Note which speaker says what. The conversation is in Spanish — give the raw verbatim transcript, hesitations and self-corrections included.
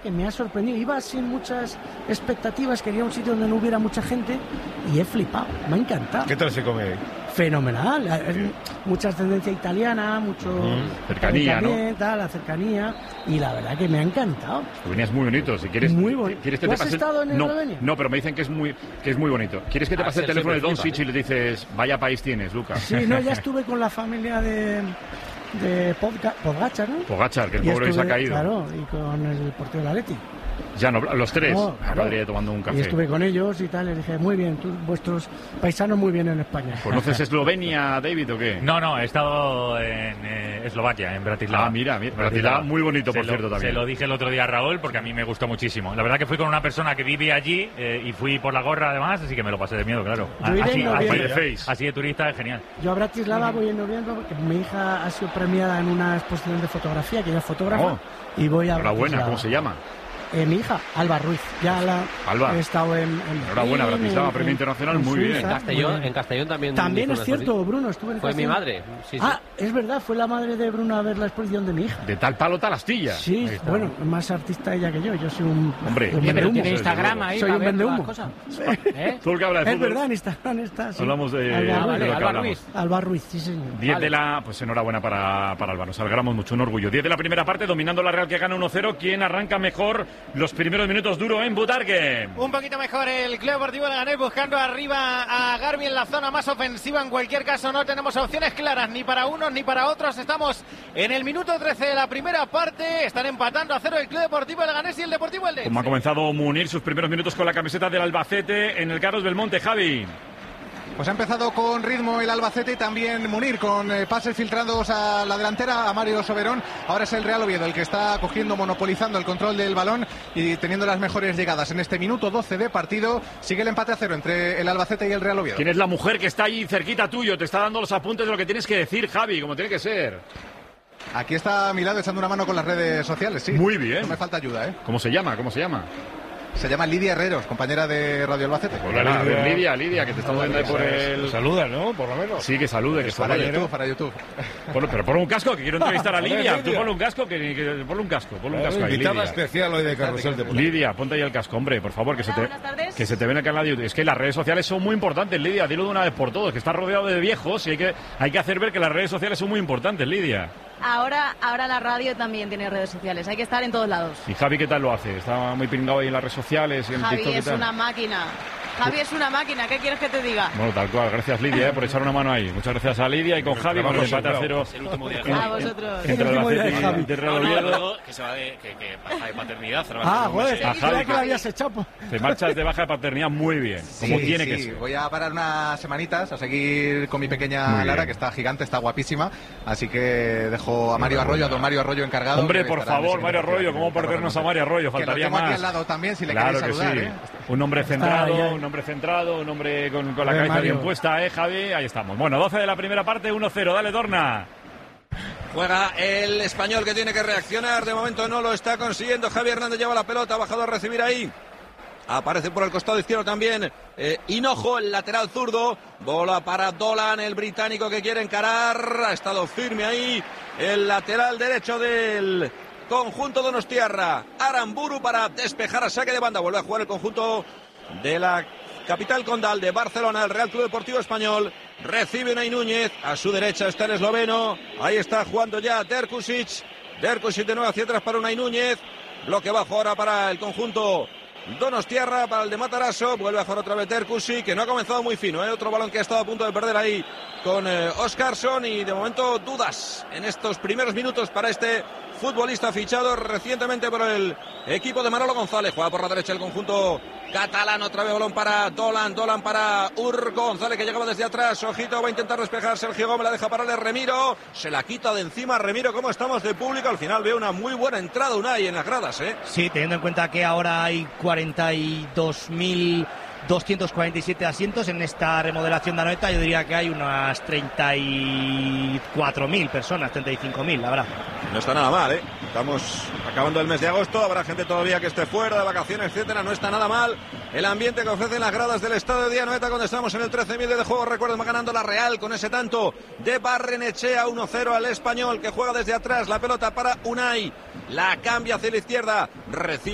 Speaker 1: que me ha sorprendido. Iba sin muchas expectativas, quería un sitio donde no hubiera mucha gente y he flipado, me ha encantado.
Speaker 2: ¿Qué tal se come ahí?
Speaker 1: Fenomenal, es mucha ascendencia italiana, mucho
Speaker 2: mm, cercanía, ¿no?
Speaker 1: Tal, la cercanía, y la verdad que me ha encantado.
Speaker 2: Eslovenia es muy bonito, si quieres.
Speaker 1: Muy bonito.
Speaker 2: ¿Quieres que
Speaker 1: ¿Tú
Speaker 2: te
Speaker 1: has
Speaker 2: pase?
Speaker 1: estado en
Speaker 2: no,
Speaker 1: Eslovenia?
Speaker 2: no, pero me dicen que es muy que es muy bonito. ¿Quieres que te pase el teléfono de Doncic y le dices, vaya país tienes, Lucas?
Speaker 1: Sí, no, ya estuve con la familia de de Podga, Pogačar, ¿no?
Speaker 2: Pogačar, que el
Speaker 1: y
Speaker 2: pobre
Speaker 1: estuve,
Speaker 2: se ha caído.
Speaker 1: Claro, y con el portero del Atleti.
Speaker 2: Ya no, los tres,
Speaker 1: no, claro.
Speaker 2: Madrid tomando un café.
Speaker 1: Y estuve con ellos y tal, les dije, muy bien, tú, vuestros paisanos muy bien en España.
Speaker 2: ¿Conoces Eslovenia, David, o qué?
Speaker 3: No, no, he estado en eh, Eslovaquia, en Bratislava.
Speaker 2: Ah, mira, mira Bratislava, muy bonito, por
Speaker 3: se
Speaker 2: cierto,
Speaker 3: lo,
Speaker 2: también.
Speaker 3: Se lo dije el otro día a Raúl, porque a mí me gustó muchísimo. La verdad que fui con una persona que vive allí eh, y fui por la gorra, además, así que me lo pasé de miedo, claro.
Speaker 1: Yo iré
Speaker 3: así,
Speaker 1: en
Speaker 3: así,
Speaker 1: noviembre.
Speaker 3: así de turista es genial.
Speaker 1: Yo a Bratislava voy en noviembre porque mi hija ha sido premiada en una exposición de fotografía, que ella es fotógrafa,
Speaker 2: oh,
Speaker 1: y voy a
Speaker 2: enhorabuena, ¿cómo se llama?
Speaker 1: Eh, mi hija, Alba Ruiz, ya la
Speaker 2: Alba.
Speaker 1: he estado en... en
Speaker 2: enhorabuena, Bratislava, premio internacional, muy
Speaker 1: Suiza,
Speaker 2: bien.
Speaker 4: En Castellón, en Castellón también.
Speaker 1: También es cierto, Bruno, estuve en
Speaker 4: Fue
Speaker 1: Castellón.
Speaker 4: mi madre. Sí, sí.
Speaker 1: Ah, es verdad, fue la madre de Bruno a ver la exposición de mi hija.
Speaker 2: De tal palo, tal astilla.
Speaker 1: Sí, bueno, más artista ella que yo, yo soy un...
Speaker 2: Hombre,
Speaker 1: un
Speaker 5: pero tiene
Speaker 2: desde
Speaker 5: Instagram
Speaker 2: luego.
Speaker 5: ahí
Speaker 1: soy
Speaker 5: para
Speaker 1: un
Speaker 5: ver todas
Speaker 1: vendehumo.
Speaker 5: las cosas. ¿Eh?
Speaker 2: Tú el que habla de
Speaker 1: Es
Speaker 2: fútbol.
Speaker 1: verdad, en Instagram está, sí.
Speaker 2: Hablamos de,
Speaker 1: Alba,
Speaker 2: de
Speaker 1: vale,
Speaker 2: lo que
Speaker 4: Alba
Speaker 2: hablamos.
Speaker 4: Ruiz.
Speaker 1: Alba Ruiz, sí señor.
Speaker 2: diez
Speaker 4: Vale.
Speaker 2: de la... Pues enhorabuena para, para Alba, nos alegramos mucho, un orgullo. diez de la primera parte, dominando la Real que gana uno cero. ¿Quién arranca mejor los primeros minutos duro en Butarque?
Speaker 6: Un poquito mejor el Club Deportivo Leganés, buscando arriba a Garbi en la zona más ofensiva. En cualquier caso no tenemos opciones claras ni para unos ni para otros. Estamos en el minuto trece de la primera parte. Están empatando a cero el Club Deportivo Leganés y el Deportivo Eldense.
Speaker 2: Como ha comenzado Munir sus primeros minutos con la camiseta del Albacete en el Carlos Belmonte, Javi.
Speaker 7: Pues ha empezado con ritmo el Albacete y también Munir, con eh, pases filtrados a la delantera a Mario Soberón. Ahora es el Real Oviedo el que está cogiendo, monopolizando el control del balón y teniendo las mejores llegadas. En este minuto doce de partido sigue el empate a cero entre el Albacete y el Real Oviedo.
Speaker 2: ¿Quién es la mujer que está ahí cerquita tuyo? Te está dando los apuntes de lo que tienes que decir, Javi, como tiene que ser.
Speaker 7: Aquí está a mi lado echando una mano con las redes sociales, sí.
Speaker 2: Muy bien.
Speaker 7: No me falta ayuda, ¿eh?
Speaker 2: ¿Cómo se llama? ¿Cómo se llama?
Speaker 7: Se llama Lidia Herreros, compañera de Radio Albacete.
Speaker 2: Hola, a ver, Lidia, Lidia, que te estamos viendo ahí por el... Saluda, ¿no? Por lo menos. Sí, que salude, que
Speaker 7: Para
Speaker 2: salude.
Speaker 7: YouTube, para YouTube.
Speaker 2: Ponlo, pero ponle un casco, que quiero entrevistar a
Speaker 7: Joder,
Speaker 2: Lidia.
Speaker 7: Lidia.
Speaker 2: Tú ponle un casco, que, que ponle un casco, ponle un casco ahí,
Speaker 8: Invitada
Speaker 2: Lidia.
Speaker 8: especial hoy de Carrusel de
Speaker 2: Lidia, ponte ahí el casco, hombre, por favor, que
Speaker 9: Hola,
Speaker 2: se te
Speaker 9: buenas tardes.
Speaker 2: que se te ven acá en la YouTube. Es que las redes sociales son muy importantes, Lidia, dilo de una vez por todas, que estás rodeado de viejos y hay que hay que hacer ver que las redes sociales son muy importantes, Lidia.
Speaker 9: Ahora, ahora la radio también tiene redes sociales, hay que estar en todos lados.
Speaker 2: ¿Y Javi qué tal lo hace? Está muy pringado ahí en las redes sociales y en
Speaker 9: Javi
Speaker 2: TikTok y
Speaker 9: es
Speaker 2: tal.
Speaker 9: una máquina. Javi es una máquina, ¿qué quieres que te diga?
Speaker 2: Bueno, tal cual. Gracias, Lidia, eh, por echar una mano ahí. Muchas gracias a Lidia y con Javi por el empate a cero.
Speaker 3: Es el último día de
Speaker 2: en-
Speaker 9: A vosotros.
Speaker 2: Entre el Albacete y el
Speaker 3: No,
Speaker 2: Real
Speaker 3: no,
Speaker 2: Oviedo.
Speaker 3: luego que se va de, que, que baja de paternidad. se va a
Speaker 1: Ah,
Speaker 3: hacer un
Speaker 1: joder,
Speaker 3: mes.
Speaker 2: A
Speaker 1: creía
Speaker 2: Javi,
Speaker 1: que lo habías echado. po.
Speaker 2: Te marchas de baja de paternidad muy bien, como
Speaker 7: Sí,
Speaker 2: tiene
Speaker 7: sí,
Speaker 2: que ser.
Speaker 7: voy a parar unas semanitas a seguir con mi pequeña
Speaker 2: Muy bien.
Speaker 7: Lara, que está gigante, está guapísima. Así que dejo a Mario Arroyo, a don Mario Arroyo encargado.
Speaker 2: Hombre,
Speaker 7: que
Speaker 2: por
Speaker 7: estará en el
Speaker 2: favor,
Speaker 7: siguiente
Speaker 2: Mario
Speaker 7: partido.
Speaker 2: Arroyo, ¿cómo perdernos a Mario Arroyo?
Speaker 7: Que lo
Speaker 2: Faltaría
Speaker 7: tengo aquí
Speaker 2: más.
Speaker 7: al lado también, si le
Speaker 2: Claro
Speaker 7: queréis
Speaker 2: que
Speaker 7: saludar,
Speaker 2: sí.
Speaker 7: ¿eh?
Speaker 2: Un hombre centrado,
Speaker 1: ahí, ahí.
Speaker 2: un hombre centrado, un hombre con, con la
Speaker 1: Eh,
Speaker 2: cabeza
Speaker 1: Mario.
Speaker 2: bien puesta, ¿eh, Javi? Ahí estamos. Bueno, doce de la primera parte, uno cero. Dale, Dorna.
Speaker 10: Juega el español que tiene que reaccionar. De momento no lo está consiguiendo. Javi Hernández lleva la pelota, ha bajado a recibir ahí. Aparece por el costado izquierdo también eh, Hinojo, el lateral zurdo. Bola para Dolan, el británico que quiere encarar. Ha estado firme ahí el lateral derecho del conjunto donostiarra. Aramburu para despejar a saque de banda. Vuelve a jugar el conjunto de la capital condal de Barcelona, el Real Club Deportivo Español. Recibe Unai Núñez, a su derecha está el esloveno. Ahí está jugando ya Derkusic. Derkusic de nuevo hacia atrás para Unai Núñez. Bloque bajo ahora para el conjunto donostiarra, para el de Matarazzo. Vuelve a jugar otra vez Derkusic, que no ha comenzado muy fino, ¿eh? Otro balón que ha estado a punto de perder ahí con eh, Óscarsson. Y de momento dudas en estos primeros minutos para este futbolista fichado recientemente por el equipo de Manolo González. Juega por la derecha el conjunto catalán. Otra vez balón para Dolan. Dolan para Ur González, que llegaba desde atrás. Ojito, va a intentar despejar Sergio Gómez. La deja pararle Remiro. Se la quita de encima Remiro. ¿Cómo estamos de público? Al final veo una muy buena entrada Unai en las gradas, ¿eh?
Speaker 11: Sí, teniendo en cuenta que ahora hay cuarenta y dos mil doscientos cuarenta y siete asientos en esta remodelación de Anoeta, yo diría que hay unas treinta y cuatro mil personas, treinta y cinco mil, la verdad.
Speaker 10: No está nada mal, ¿eh? Estamos acabando el mes de agosto, habrá gente todavía que esté fuera de vacaciones, etcétera. No está nada mal el ambiente que ofrecen las gradas del estadio de Anoeta cuando estamos en el trece mil de juego. Recuerden, va ganando la Real con ese tanto de Barrenechea, uno cero al español, que juega desde atrás. La pelota para Unai, la cambia hacia la izquierda, recibe